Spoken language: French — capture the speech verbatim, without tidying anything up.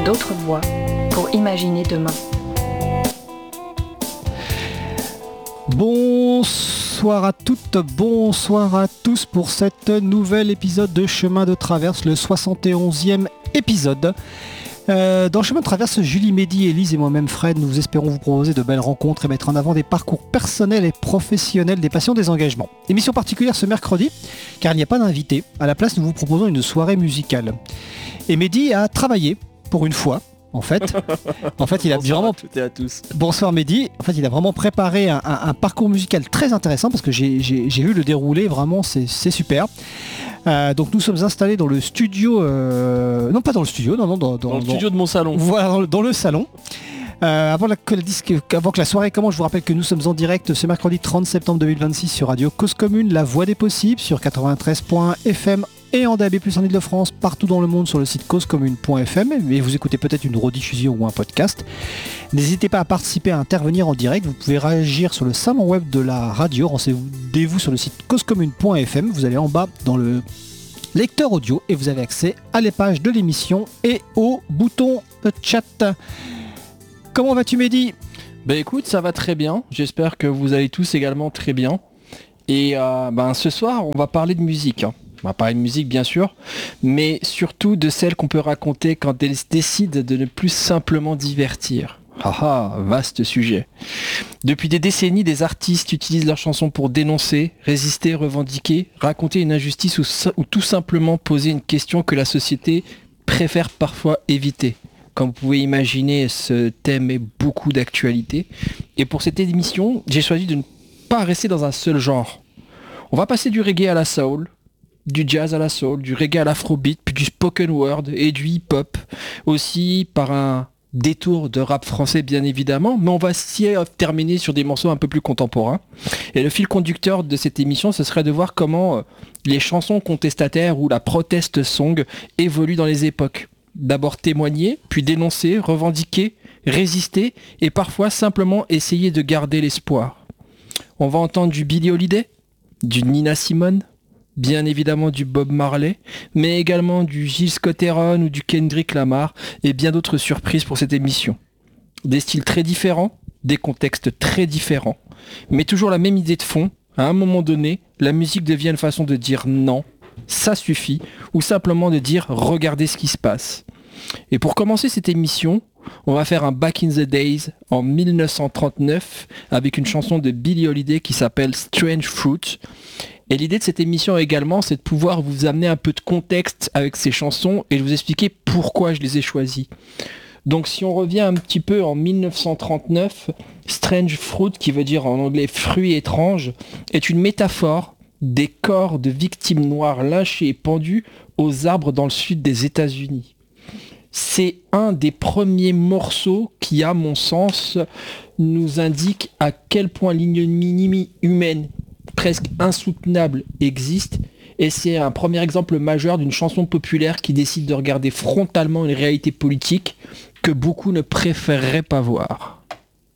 d'autres voix pour imaginer demain. Bonsoir à toutes, bonsoir à tous pour cet nouvel épisode de Chemin de Traverse, le soixante et onzième épisode. Euh, dans Chemin de Traverse, Julie, Mehdi, Élise et moi-même Fred, nous espérons vous proposer de belles rencontres et mettre en avant des parcours personnels et professionnels des patients des engagements. Émission particulière ce mercredi, car il n'y a pas d'invité. À la place, nous vous proposons une soirée musicale. Et Mehdi a travaillé, pour une fois, en fait. En fait, il a Bonsoir vraiment... à toutes et à tous. Bonsoir Mehdi. En fait, il a vraiment préparé un, un, un parcours musical très intéressant parce que j'ai, j'ai, j'ai vu le déroulé, vraiment, c'est, c'est super. Euh, donc nous sommes installés dans le studio, euh, non pas dans le studio, non, non, dans, dans, Dans le studio de mon salon. Voilà, dans le, dans le salon. Euh, avant, la, que la disque, avant que la soirée commence, je vous rappelle que nous sommes en direct ce mercredi trente septembre deux mille vingt-six sur Radio Cause Commune, La Voix des Possibles, sur quatre-vingt-treize point F M et en D A B plus, en Ile-de-France, partout dans le monde sur le site cause commune point F M, et vous écoutez peut-être une rediffusion ou un podcast. N'hésitez pas à participer, à intervenir en direct. Vous pouvez réagir sur le salon web de la radio. Rendez-vous sur le site cause commune point F M. Vous allez en bas dans le lecteur audio et vous avez accès à les pages de l'émission et au bouton chat. Comment vas-tu Mehdi ? Bah écoute, ça va très bien. J'espère que vous allez tous également très bien. Et euh, ben, ce soir, on va parler de musique. Hein. On va parler de musique bien sûr, mais surtout de celle qu'on peut raconter quand elle décide de ne plus simplement divertir. Ah ah, vaste sujet. Depuis des décennies, des artistes utilisent leurs chansons pour dénoncer, résister, revendiquer, raconter une injustice ou, ou tout simplement poser une question que la société préfère parfois éviter. Comme vous pouvez imaginer, ce thème est beaucoup d'actualité. Et pour cette émission, j'ai choisi de ne pas rester dans un seul genre. On va passer du reggae à la soul, du jazz à la soul, du reggae à l'afrobeat, puis du spoken word et du hip-hop, aussi par un détour de rap français bien évidemment, mais on va s'y terminer sur des morceaux un peu plus contemporains. Et le fil conducteur de cette émission, ce serait de voir comment les chansons contestataires ou la protest song évoluent dans les époques. D'abord témoigner, puis dénoncer, revendiquer, résister, et parfois simplement essayer de garder l'espoir. On va entendre du Billie Holiday, du Nina Simone, bien évidemment du Bob Marley, mais également du Gil Scott-Heron ou du Kendrick Lamar, et bien d'autres surprises pour cette émission. Des styles très différents, des contextes très différents, mais toujours la même idée de fond. À un moment donné, la musique devient une façon de dire non, ça suffit, ou simplement de dire regardez ce qui se passe. Et pour commencer cette émission, on va faire un Back in the Days en dix-neuf cent trente-neuf avec une chanson de Billie Holiday qui s'appelle Strange Fruit. Et l'idée de cette émission également, c'est de pouvoir vous amener un peu de contexte avec ces chansons et de vous expliquer pourquoi je les ai choisies. Donc si on revient un petit peu en dix-neuf cent trente-neuf, Strange Fruit, qui veut dire en anglais fruit étrange, est une métaphore des corps de victimes noires lynchées et pendues aux arbres dans le sud des États-Unis. C'est un des premiers morceaux qui, à mon sens, nous indique à quel point l'ignominie humaine presque insoutenable existe, et c'est un premier exemple majeur d'une chanson populaire qui décide de regarder frontalement une réalité politique que beaucoup ne préféreraient pas voir.